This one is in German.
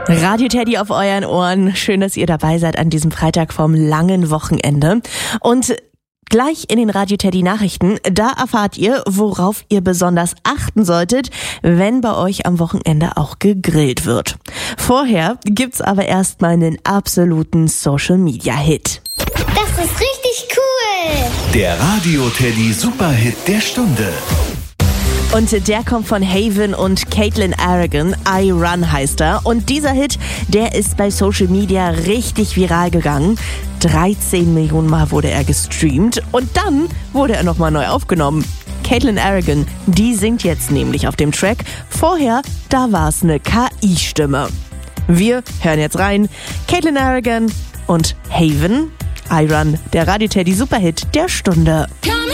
Radio Teddy auf euren Ohren. Schön, dass ihr dabei seid an diesem Freitag vom langen Wochenende. Und gleich in den Radio Teddy Nachrichten, da erfahrt ihr, worauf ihr besonders achten solltet, wenn bei euch am Wochenende auch gegrillt wird. Vorher gibt's aber erstmal einen absoluten Social Media Hit. Das ist richtig cool! Der Radio Teddy Superhit der Stunde. Und der kommt von Haven und Caitlin Aragon. I Run heißt er. Und dieser Hit, der ist bei Social Media richtig viral gegangen. 13 Millionen Mal wurde er gestreamt und dann wurde er nochmal neu aufgenommen. Caitlin Aragon, die singt jetzt nämlich auf dem Track. Vorher, da war es eine KI-Stimme. Wir hören jetzt rein. Caitlin Aragon und Haven, I Run, der Radio Teddy Superhit der Stunde.